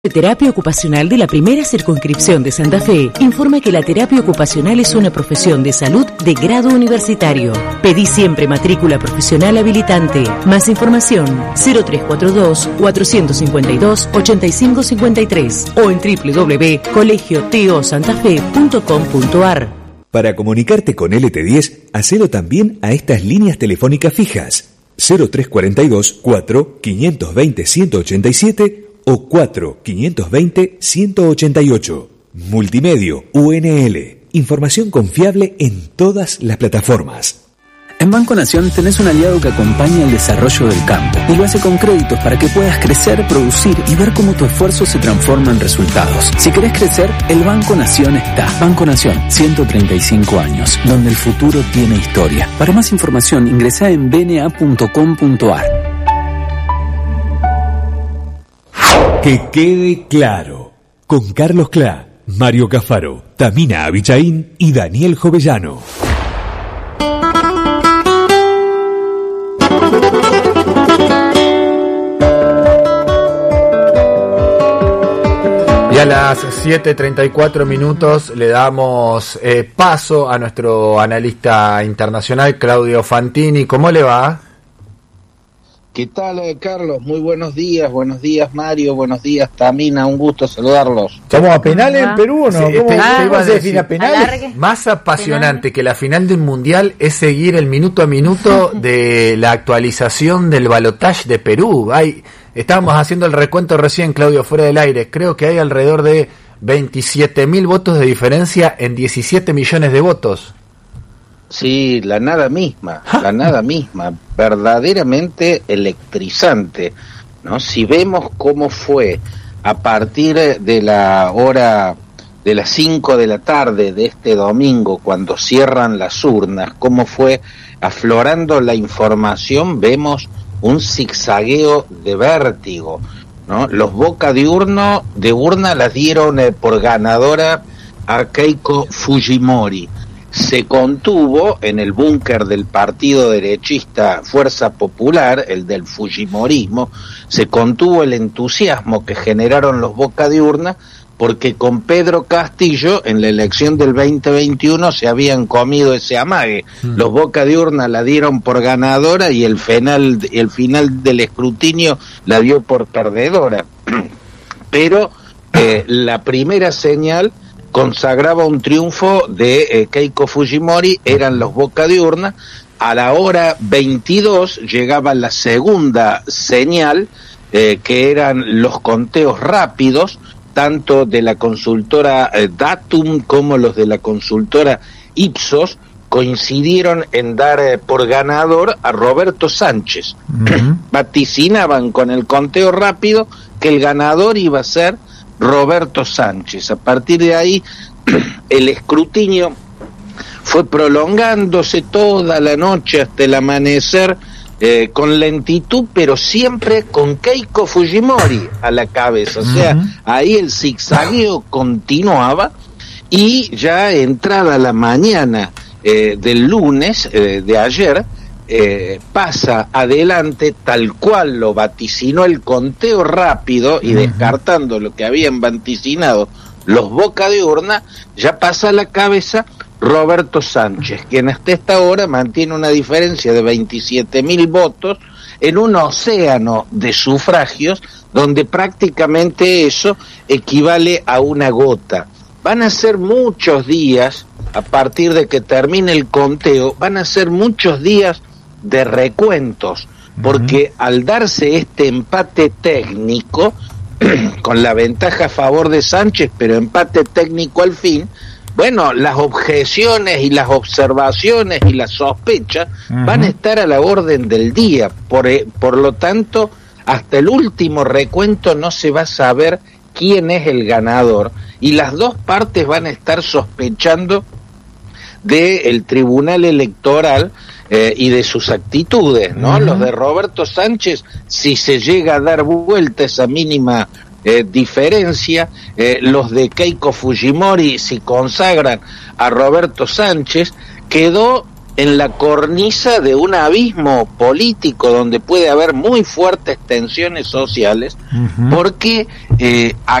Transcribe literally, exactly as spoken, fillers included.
Terapia Ocupacional de la Primera Circunscripción de Santa Fe informa que la terapia ocupacional es una profesión de salud de grado universitario. Pedí siempre matrícula profesional habilitante. Más información cero tres cuatro dos, cuatro cinco dos, ocho cinco cinco tres o en doble u doble u doble u punto colegio teo santa fe punto com punto a r. Para comunicarte con L T diez, hacelo también a estas líneas telefónicas fijas cero tres cuatro dos, cuatro, cinco dos cero, uno ocho siete o cuatro, cinco dos cero, uno ocho ocho. Multimedio U N L. Información confiable en todas las plataformas. En Banco Nación tenés un aliado que acompaña el desarrollo del campo y lo hace con créditos para que puedas crecer, producir y ver cómo tu esfuerzo se transforma en resultados. Si querés crecer, el Banco Nación está. Banco Nación, ciento treinta y cinco años, donde el futuro tiene historia. Para más información, ingresá en b n a punto com punto a r. Que quede claro, con Carlos Clá, Mario Cafaro, Tamina Abichaín y Daniel Jovellano. Y a las siete treinta y cuatro minutos le damos eh, paso a nuestro analista internacional, Claudio Fantini. ¿Cómo le va? ¿Qué tal, Carlos? Muy buenos días, buenos días, Mario, buenos días, Tamina, un gusto saludarlos. ¿Estamos a penales en Perú o no? Sí, ¿Cómo, te, ah, te iba a se decir, define a penales? Más apasionante penal. Que la final de un mundial es seguir el minuto a minuto de la actualización del balotaje de Perú. Hay, estábamos haciendo el recuento recién, Claudio, fuera del aire. Creo que hay alrededor de veintisiete mil votos de diferencia en diecisiete millones de votos. Sí, la nada misma, la nada misma, verdaderamente electrizante, ¿no? Si vemos cómo fue a partir de la hora de las cinco de la tarde de este domingo, cuando cierran las urnas, cómo fue aflorando la información, vemos un zigzagueo de vértigo, ¿no? Los boca de urno, de urna las dieron eh, por ganadora a Keiko Fujimori. Se contuvo en el búnker del partido derechista Fuerza Popular, el del Fujimorismo, se contuvo el entusiasmo que generaron los boca de urna, porque con Pedro Castillo en la elección del veinte veintiuno se habían comido ese amague. Mm. Los boca de urna la dieron por ganadora y el final, el final del escrutinio la dio por perdedora. Pero eh, la primera señal consagraba un triunfo de eh, Keiko Fujimori, eran los boca de urna. A la hora veintidós llegaba la segunda señal, eh, que eran los conteos rápidos, tanto de la consultora eh, Datum como los de la consultora Ipsos, coincidieron en dar eh, por ganador a Roberto Sánchez. Uh-huh. Vaticinaban con el conteo rápido que el ganador iba a ser Roberto Sánchez. A partir de ahí, el escrutinio fue prolongándose toda la noche hasta el amanecer, eh, con lentitud, pero siempre con Keiko Fujimori a la cabeza. O sea, uh-huh. ahí el zigzagueo continuaba, y ya entrada la mañana eh, del lunes, eh, de ayer, Eh, pasa adelante tal cual lo vaticinó el conteo rápido y uh-huh. descartando lo que habían vaticinado los boca de urna, ya pasa a la cabeza Roberto Sánchez, quien hasta esta hora mantiene una diferencia de veintisiete mil votos en un océano de sufragios donde prácticamente eso equivale a una gota. Van a ser muchos días, a partir de que termine el conteo, van a ser muchos días de recuentos, porque uh-huh. al darse este empate técnico, con la ventaja a favor de Sánchez, pero empate técnico al fin, bueno, las objeciones y las observaciones y las sospechas uh-huh. van a estar a la orden del día, por, por lo tanto, hasta el último recuento no se va a saber quién es el ganador, y las dos partes van a estar sospechando del Tribunal Electoral eh, y de sus actitudes, ¿no? Uh-huh. Los de Roberto Sánchez, si se llega a dar vuelta esa mínima eh, diferencia, eh, los de Keiko Fujimori, si consagran a Roberto Sánchez, quedó en la cornisa de un abismo político donde puede haber muy fuertes tensiones sociales, uh-huh. porque eh,